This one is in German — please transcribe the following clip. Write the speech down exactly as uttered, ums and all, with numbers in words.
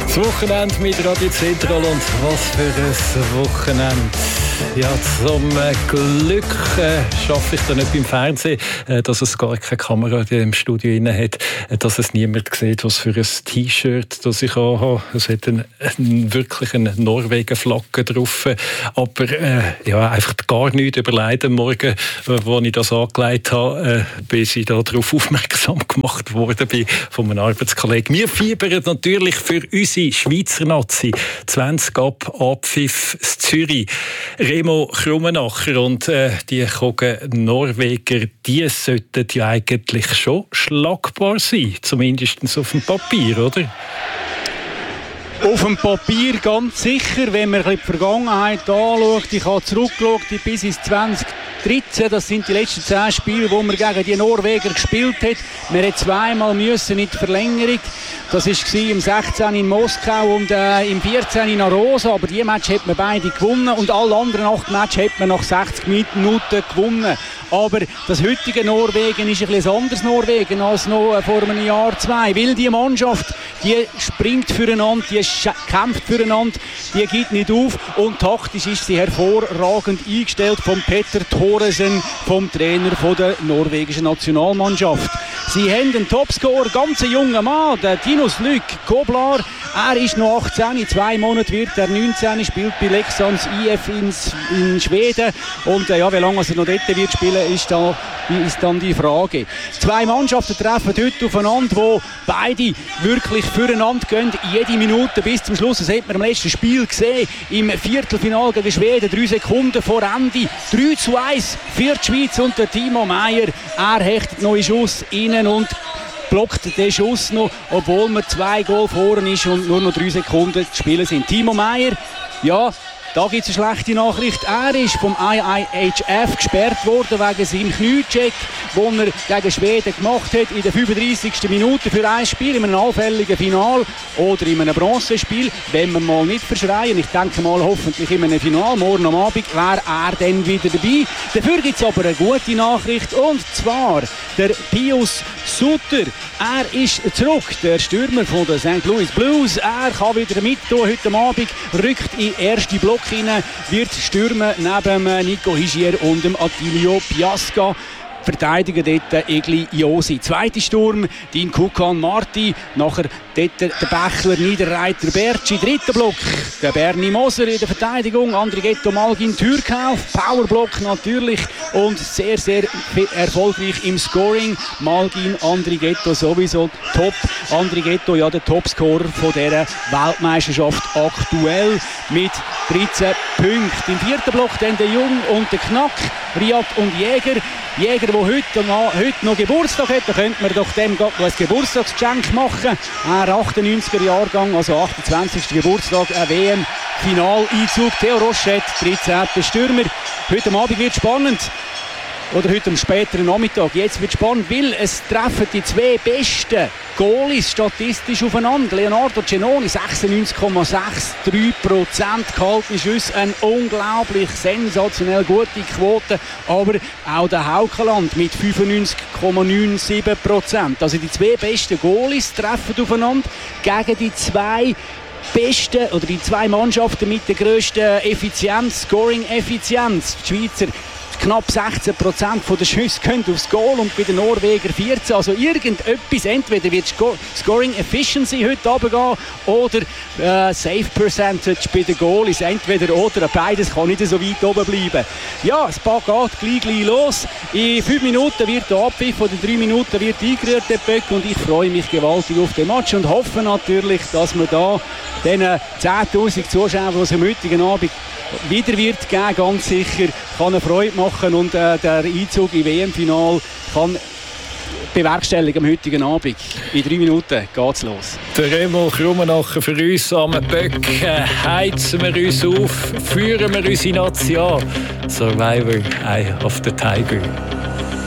Das Wochenende mit Radio Zentral und was für ein Wochenende. Ja, zum Glück äh, schaffe ich dann nicht beim Fernsehen, äh, dass es gar keine Kamera im Studio inne hat, äh, dass es niemand sieht, was für ein T-Shirt das ich anhabe. Es hat einen, einen, wirklich eine Norwegen-Flagge drauf, aber äh, ja, einfach gar nichts überlegt am Morgen, äh, als ich das angelegt habe, äh, bis ich da darauf aufmerksam gemacht worden bin von einem Arbeitskollegen. Wir fiebern natürlich für unsere Schweizer Nazi. zwanzig ab Abpfiff in Zürich. Remo Krummenacher und äh, die Kogen Norweger, die sollten ja eigentlich schon schlagbar sein, zumindest auf dem Papier, oder? Auf dem Papier ganz sicher, wenn man die Vergangenheit anschaut. Ich habe zurückgeschaut bis ins zwanzig dreizehn, das sind die letzten zehn Spiele, wo man gegen die Norweger gespielt hat. Wir mussten zweimal müssen in die Verlängerung. Das war im sechzehn in Moskau und äh, im vierzehn in Arosa. Aber die Match hat man beide gewonnen und alle anderen acht Matches hat man nach sechzig Minuten gewonnen. Aber das heutige Norwegen ist ein bisschen anderes Norwegen als noch vor einem Jahr, zwei. Weil die Mannschaft, die springt füreinander, die kämpft füreinander, die gibt nicht auf. Und taktisch ist sie hervorragend eingestellt von Petter Thoresen, vom Trainer von der norwegischen Nationalmannschaft. Sie haben einen Topscorer, ganz ein junger Mann, der Tinus Lyk Koblar. Er ist noch achtzehn, in zwei Monaten wird er neunzehn, spielt bei Leksands I F in, in Schweden. Und äh, ja, wie lange er noch dort wird spielen, ist, da, ist dann die Frage. Zwei Mannschaften treffen heute aufeinander, wo beide wirklich füreinander gehen, jede Minute bis zum Schluss. Das hat man im letzten Spiel gesehen, im Viertelfinale gegen Schweden, drei Sekunden vor Ende. drei zu eins für die Schweiz und der Timo Meier. Er hechtet neue Schuss innen und blockt den Schuss noch, obwohl man zwei Goal vorne ist und nur noch drei Sekunden zu spielen sind. Timo Meier, ja, da gibt es eine schlechte Nachricht. Er ist vom I I H F gesperrt worden wegen seinem Kniecheck, den er gegen Schweden gemacht hat in der fünfunddreissigsten Minute für ein Spiel in einem allfälligen Final oder in einem Bronzespiel, wenn wir mal nicht verschreien. Ich denke mal hoffentlich in einem Final. Morgen am Abend wäre er dann wieder dabei. Dafür gibt es aber eine gute Nachricht und zwar der Pius Sutter. Er ist zurück, der Stürmer von den Saint Louis Blues. Er kann wieder mittun heute Abend, rückt in den ersten Block hinein, wird stürmen neben Nico Hischier und dem Attilio Piasca. Verteidiger dort Egli Josi. Zweiter Sturm, Dean Kukan Marti. Nachher dort der Bächler Niederreiter Bertschi. Dritter Block, der Bernie Moser in der Verteidigung. Andrigetto Malgin Türkauf. Powerblock natürlich. Und sehr, sehr erfolgreich im Scoring. Malgin, Andrigetto sowieso top. Andrigetto, ja, der Topscorer von dieser Weltmeisterschaft aktuell mit dreizehn Punkten. Im vierten Block dann der Jung und der Knack. Riad und Jäger. Jäger, der heute noch, heute noch Geburtstag hat, da könnte man doch dem ein Geburtstagsgeschenk machen. Er achtundneunziger Jahrgang, also achtundzwanzigsten Geburtstag, ein W M-Finaleinzug. Theo Rochette, dreizehnter Stürmer. Heute Abend wird spannend. Oder heute am späteren Nachmittag. Jetzt wird es spannend, weil es treffen die zwei besten Goalies statistisch aufeinander. Leonardo Cenoni, sechsundneunzig Komma drei Prozent gehaltene Schüsse, eine unglaublich sensationell gute Quote. Aber auch der Haukeland mit fünfundneunzig Komma sieben neun Prozent. Also die zwei besten Goalies treffen aufeinander gegen die zwei besten oder die zwei Mannschaften mit der grössten Effizienz, Scoring-Effizienz. Die Schweizer knapp sechzehn Prozent der Schüsse gehen aufs Goal und bei den Norwegern vierzehn. Also irgendetwas, entweder wird Scoring Efficiency heute runtergehen oder äh, Save Percentage bei den Goalies. Entweder oder, beides kann nicht so weit oben bleiben. Ja, das Ball geht gleich, gleich los. In fünf Minuten wird der Abpfiff, oder drei Minuten wird eingerührt, der Böck, und ich freue mich gewaltig auf den Match und hoffe natürlich, dass wir da den zehntausend Zuschauern, die es am heutigen Abend wieder wird geben, ganz sicher, kann eine Freude machen und äh, der Einzug im W M-Final kann bewerkstelligen am heutigen Abend. In drei Minuten geht's los. Der Remo Krummenacher für uns am Böck. Heizen wir uns auf, führen wir unsere Nation. Survivor, Eye of the Tiger.